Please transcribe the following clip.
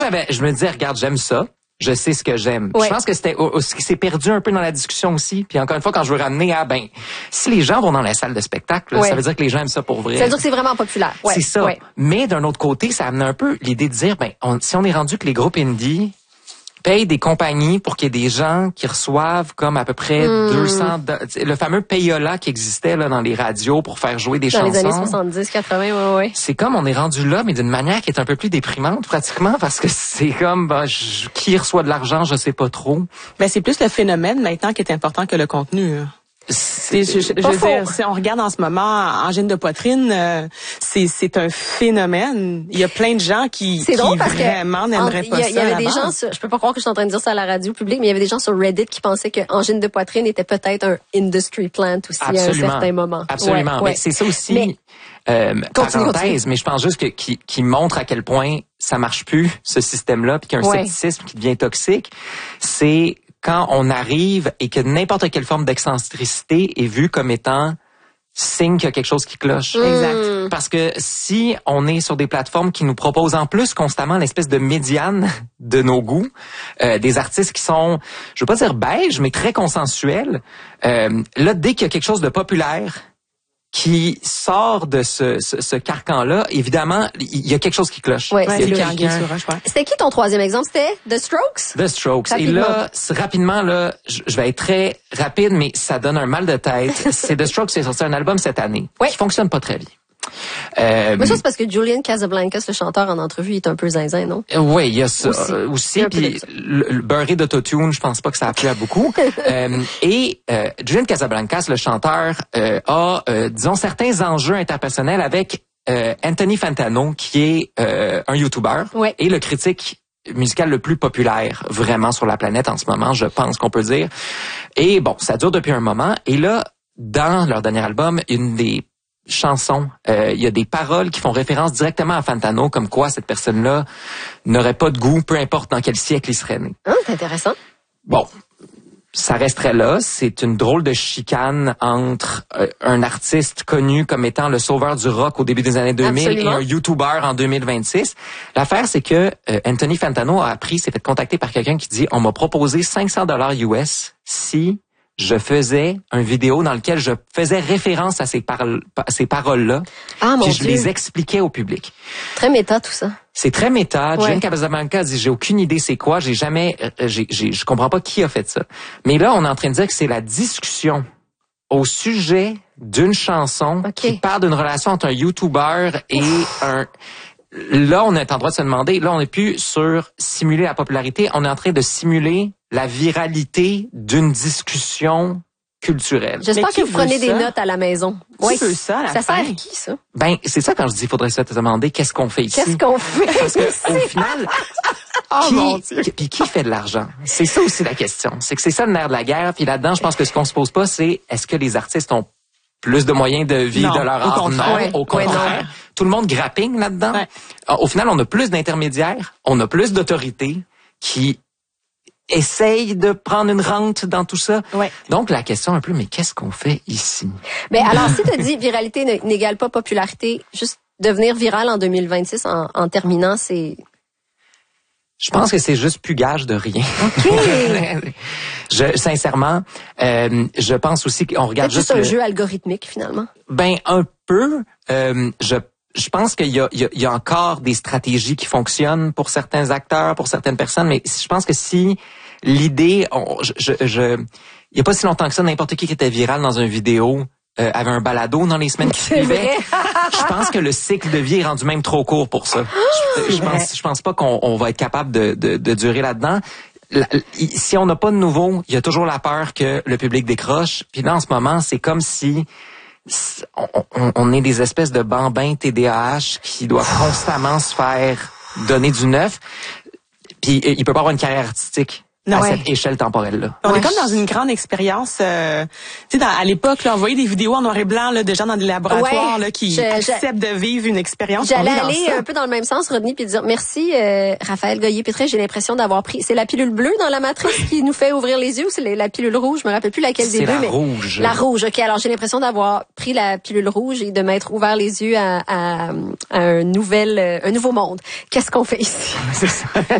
je me disais, regarde, j'aime ça. Je sais ce que j'aime. Je pense que c'est perdu un peu dans la discussion aussi. Puis encore une fois, quand je veux ramener à, si les gens vont dans la salle de spectacle, ça veut dire que les gens aiment ça pour vrai. Ça veut dire que c'est vraiment populaire. C'est ça. Mais d'un autre côté, ça amène un peu l'idée de dire, si on est rendu que les groupes indie payent des compagnies pour qu'il y ait des gens qui reçoivent comme à peu près 200... Le fameux payola qui existait là dans les radios pour faire jouer des chansons. Dans les années 70, 80, ouais. C'est comme on est rendu là, mais d'une manière qui est un peu plus déprimante pratiquement, parce que c'est comme qui reçoit de l'argent, je sais pas trop. Ben c'est plus le phénomène maintenant qui est important que le contenu. Je veux dire, si on regarde en ce moment angine de poitrine, c'est un phénomène. Il y a plein de gens qui vraiment n'aimeraient pas ça. Il y avait des gens, je peux pas croire que je suis en train de dire ça à la radio publique, mais il y avait des gens sur Reddit qui pensaient que angine de poitrine était peut-être un industry plant aussi à un certain moment. Absolument. Mais c'est ça aussi. Parenthèse, mais je pense juste qui montre à quel point ça marche plus ce système-là, puis qu'il y a un scepticisme qui devient toxique. C'est quand on arrive et que n'importe quelle forme d'excentricité est vue comme étant signe qu'il y a quelque chose qui cloche. Exact. Parce que si on est sur des plateformes qui nous proposent en plus constamment l'espèce de médiane de nos goûts, des artistes qui sont, je veux pas dire beige, mais très consensuels, là, dès qu'il y a quelque chose de populaire qui sort de ce carcan-là, évidemment, il y a quelque chose qui cloche. C'était qui ton troisième exemple? C'était The Strokes? The Strokes. Rapidement. Et là, rapidement, là, je vais être très rapide, mais ça donne un mal de tête. C'est The Strokes qui a sorti un album cette année qui fonctionne pas très bien. Mais ça, c'est parce que Julian Casablancas, le chanteur en entrevue, il est un peu zinzin, non? Oui, il y a ça aussi. Puis le beurré d'autotune, je pense pas que ça a plu à beaucoup. Et Julian Casablancas, le chanteur, a, disons, certains enjeux interpersonnels avec Anthony Fantano, qui est un YouTuber et le critique musical le plus populaire vraiment sur la planète en ce moment, je pense qu'on peut dire. Et bon, ça dure depuis un moment. Et là, dans leur dernier album, une des chansons, il y a des paroles qui font référence directement à Fantano, comme quoi cette personne-là n'aurait pas de goût, peu importe dans quel siècle il serait né. C'est intéressant. Bon, ça resterait là. C'est une drôle de chicane entre un artiste connu comme étant le sauveur du rock au début des années 2000 et un YouTuber en 2026. L'affaire, c'est que Anthony Fantano s'est fait contacter par quelqu'un qui dit « On m'a proposé $500 US si je faisais une vidéo dans laquelle je faisais référence à ces paroles-là, puis je les expliquais au public. » Très méta, tout ça. C'est très méta. Julian Casablancas dit, j'ai aucune idée c'est quoi, je comprends pas qui a fait ça. Mais là, on est en train de dire que c'est la discussion au sujet d'une chanson qui parle d'une relation entre un YouTuber et Là, on est en droit de se demander, là, on n'est plus sur simuler la popularité, on est en train de simuler la viralité d'une discussion culturelle. J'espère que vous prenez des notes à la maison. Oui, ça sert à qui, ça? Ben, c'est ça quand je dis, il faudrait se demander qu'est-ce qu'on fait ici. Qu'est-ce qu'on fait? Parce que, au final, qui fait de l'argent? C'est ça aussi la question. C'est que c'est ça le nerf de la guerre. Puis là-dedans, je pense que ce qu'on se pose pas, c'est est-ce que les artistes ont plus de moyens de vivre de leur art? Non, au contraire. Tout le monde grappine là-dedans. Ouais. Au final, on a plus d'intermédiaires, on a plus d'autorités qui essayent de prendre une rente dans tout ça. Ouais. Donc, la question un peu, mais qu'est-ce qu'on fait ici? Ben, alors, si tu dis viralité n'égale pas popularité, juste devenir viral en 2026 en terminant, c'est... Je pense que c'est juste plus gage de rien. OK. Sincèrement, je pense aussi qu'on regarde juste un jeu algorithmique, finalement. Ben, un peu. Je pense qu'il y a encore des stratégies qui fonctionnent pour certains acteurs, pour certaines personnes, mais je pense que si l'idée, il y a pas si longtemps que ça, n'importe qui était viral dans une vidéo avait un balado dans les semaines qui suivaient. Je pense que le cycle de vie est rendu même trop court pour ça. Je pense pas qu'on va être capable de durer là-dedans. Si on n'a pas de nouveau, il y a toujours la peur que le public décroche. Puis là, en ce moment, c'est comme si on est des espèces de bambins TDAH qui doivent constamment se faire donner du neuf. Puis il peut pas avoir une carrière artistique à cette échelle temporelle-là. On est comme dans une grande expérience. Tu sais, à l'époque, là, on voyait des vidéos en noir et blanc là, de gens dans des laboratoires là, qui acceptent de vivre une expérience. J'allais aller un peu dans le même sens, Rodney, puis dire merci, Raphaël Goyer-Pétré. J'ai l'impression d'avoir pris. C'est la pilule bleue dans la matrice qui nous fait ouvrir les yeux, ou c'est la pilule rouge? Je me rappelle plus laquelle des deux. C'est la rouge. La rouge. Ok. Alors j'ai l'impression d'avoir pris la pilule rouge et de m'être ouvert les yeux à un nouveau monde. Qu'est-ce qu'on fait ici? C'est ça.